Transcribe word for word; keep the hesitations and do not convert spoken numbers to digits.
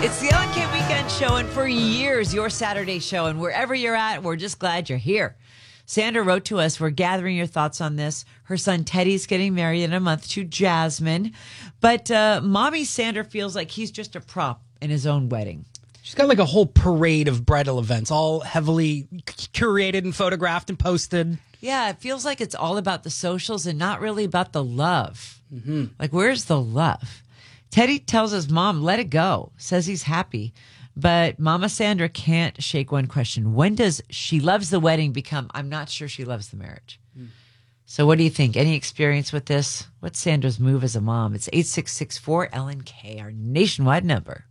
It's the Ellen K Weekend Show, and for years, your Saturday show. And wherever you're at, we're just glad you're here. Sandra wrote to us, we're gathering your thoughts on this. Her son Teddy's getting married in a month to Jasmine. But uh, mommy Sandra feels like he's just a prop in his own wedding. She's got like a whole parade of bridal events, all heavily curated and photographed and posted. Yeah, it feels like it's all about the socials and not really about the love. Mm-hmm. Like, where's the love? Teddy tells his mom, let it go, says he's happy. But Mama Sandra can't shake one question. When does she loves the wedding become, I'm not sure she loves the marriage? Mm. So what do you think? Any experience with this? What's Sandra's move as a mom? It's eight six six four Ellen K, our nationwide number.